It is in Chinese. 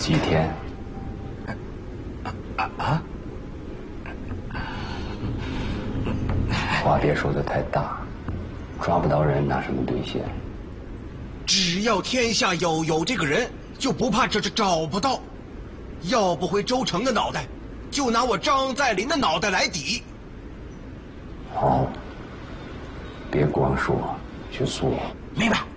几天？话别说的太大，抓不到人拿什么兑现？ 只要天下有这个人，就不怕找不到。要不回周成的脑袋，就拿我张在林的脑袋来抵。 好，别光说，去做。 明白。